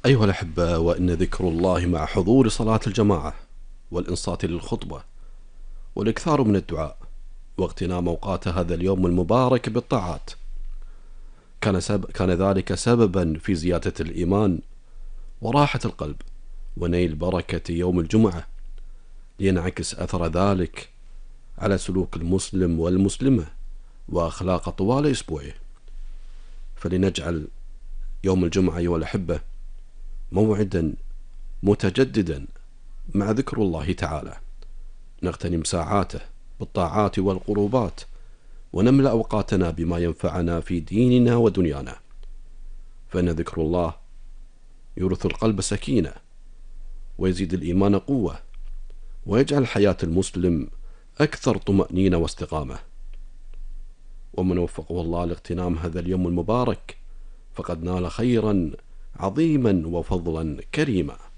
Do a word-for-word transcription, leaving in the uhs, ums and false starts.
أيها الأحبة، وإن ذكر الله مع حضور صلاة الجماعة والإنصات للخطبة والإكثار من الدعاء واغتنام أوقات هذا اليوم المبارك بالطاعات كان, سب... كان ذلك سببا في زيادة الإيمان وراحة القلب ونيل بركة يوم الجمعة، لينعكس أثر ذلك على سلوك المسلم والمسلمة وأخلاق طوال أسبوعه. فلنجعل يوم الجمعة أيها الأحبة موعدا متجددا مع ذكر الله تعالى، نغتنم ساعاته بالطاعات والقربات ونملأ أوقاتنا بما ينفعنا في ديننا ودنيانا، فإن ذكر الله يورث القلب سكينة ويزيد الإيمان قوة ويجعل حياة المسلم أكثر طمأنينة واستقامة. ومن وفقه الله لاغتنام هذا اليوم المبارك فقد نال خيرا عظيما وفضلا كريما.